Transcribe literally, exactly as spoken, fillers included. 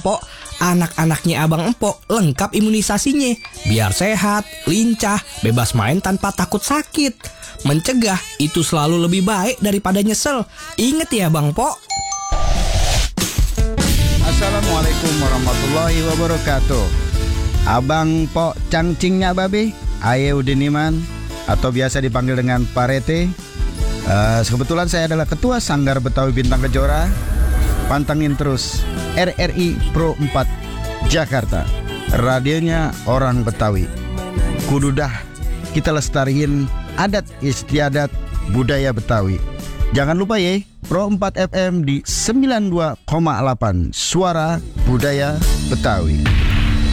Empok, anak-anaknya Abang Empok lengkap imunisasinya. Biar sehat, lincah, bebas main tanpa takut sakit. Mencegah itu selalu lebih baik daripada nyesel. Ingat ya Bang Empok. Assalamualaikum warahmatullahi wabarakatuh. Abang Pok Cangcingnya Babe, Aye Udiniman, atau biasa dipanggil dengan Parete. uh, Kebetulan saya adalah Ketua Sanggar Betawi Bintang Kejora. Pantangin terus R R I Pro empat Jakarta, radionya orang Betawi. Kududah kita lestariin adat istiadat budaya Betawi. Jangan lupa ya, Pro empat F M di sembilan puluh dua koma delapan Suara Budaya Betawi.